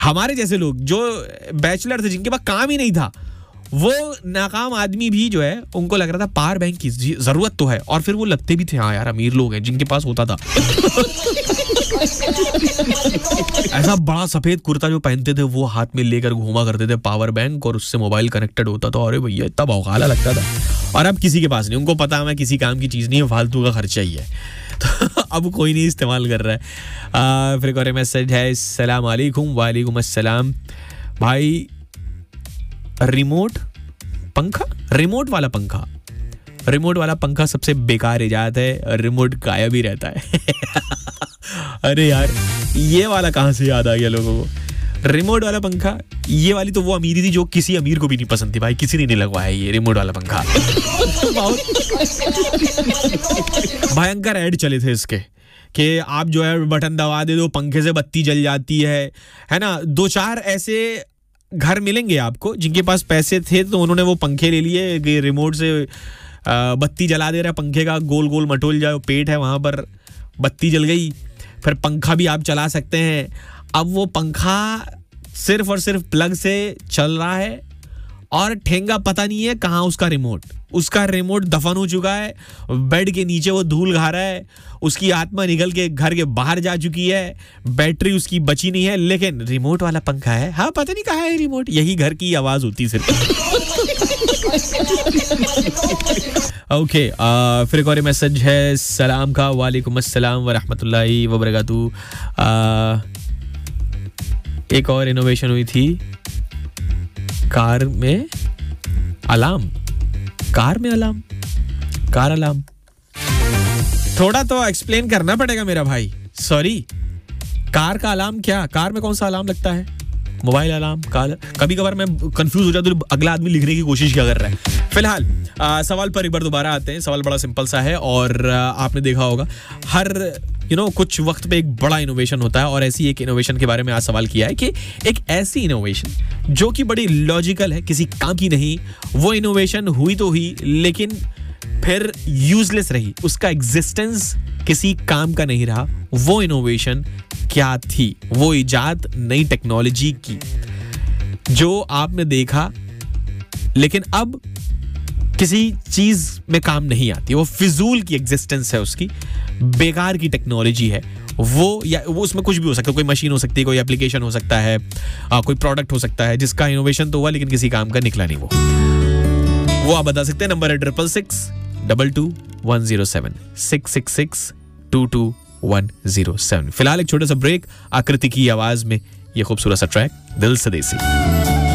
हमारे जैसे लोग जो बैचलर थे, जिनके पास काम ही नहीं था, वो नाकाम आदमी भी जो है उनको लग रहा था पावर बैंक की जरूरत तो है, और फिर वो लगते भी थे हाँ यार अमीर लोग हैं जिनके पास होता था। ऐसा बड़ा सफेद कुर्ता जो पहनते थे वो हाथ में लेकर घूमा करते थे पावर बैंक, और उससे मोबाइल कनेक्टेड होता था। अरे भैया इतना भौकाला लगता था। और अब किसी के पास नहीं, उनको पता मैं किसी काम की चीज नहीं है, फालतू का खर्चा ही है। तो अब कोई नहीं इस्तेमाल कर रहा है। फिर एक और मैसेज है, अस्सलाम वालेकुम। वालेकुम अस्सलाम भाई। रिमोट वाला पंखा सबसे बेकार इजाद है, रिमोट गायब ही रहता है। अरे यार ये वाला कहां से याद आ गया लोगों को, रिमोट वाला पंखा। ये वाली तो वो अमीरी थी जो किसी अमीर को भी नहीं पसंद थी भाई, किसी ने नहीं लगवाया ये रिमोट वाला पंखा। भयंकर ऐड चले थे इसके कि आप जो है बटन दबा दे दो, पंखे से बत्ती जल जाती है ना। 2-4 ऐसे घर मिलेंगे आपको जिनके पास पैसे थे तो उन्होंने वो पंखे ले लिए कि रिमोट से बत्ती जला दे रहा है पंखे का, गोल गोल मटोल जाए, पेट है वहां पर, बत्ती जल गई, फिर पंखा भी आप चला सकते हैं। अब वो पंखा सिर्फ और सिर्फ प्लग से चल रहा है और ठेंगा पता नहीं है कहाँ उसका रिमोट दफन हो चुका है, बेड के नीचे वो धूल खा रहा है, उसकी आत्मा निकल के घर के बाहर जा चुकी है, बैटरी उसकी बची नहीं है, लेकिन रिमोट वाला पंखा है। हाँ पता नहीं कहाँ है रिमोट, यही घर की आवाज होती सिर्फ। ओके, फिर एक और मैसेज है सलाम का। वालेकुम अस्सलाम व रहमतुल्लाहि व बरकातहू। एक और इनोवेशन हुई थी कार में अलार्म, कार अलार्म। थोड़ा तो एक्सप्लेन करना पड़ेगा मेरा भाई, सॉरी। कार का अलार्म क्या, कार में कौन सा अलार्म लगता है? Mobile alarm, car. कभी कभार मैं कंफ्यूज हो जाता हूं, अगला आदमी लिखने की कोशिश क्या कर रहा है। फिलहाल सवाल पर एक बार दोबारा आते हैं। सवाल बड़ा सिंपल सा है और आपने देखा होगा हर कुछ वक्त पे एक बड़ा इनोवेशन होता है, और ऐसी एक इनोवेशन के बारे में आज सवाल किया है कि एक ऐसी इनोवेशन जो कि बड़ी लॉजिकल है, किसी काम की नहीं, वो इनोवेशन हुई तो हुई लेकिन फिर यूजलेस रही, उसका एग्जिस्टेंस किसी काम का नहीं रहा। वो इनोवेशन क्या थी? वो इजाद नई टेक्नोलॉजी की जो आपने देखा लेकिन अब किसी चीज में काम नहीं आती, वो फिजूल की एग्जिस्टेंस है उसकी, बेकार की टेक्नोलॉजी है वो, या वो उसमें कुछ भी हो सकता है, कोई मशीन हो सकती है, कोई एप्लीकेशन हो सकता है, कोई प्रोडक्ट हो सकता है जिसका इनोवेशन तो हुआ लेकिन किसी काम का निकला नहीं। वो आप बता सकते हैं। नंबर है 666-22-107 666-22-107। फिलहाल एक छोटा सा ब्रेक, आकृति की आवाज में ये खूबसूरत सा ट्रैक दिल से देसी।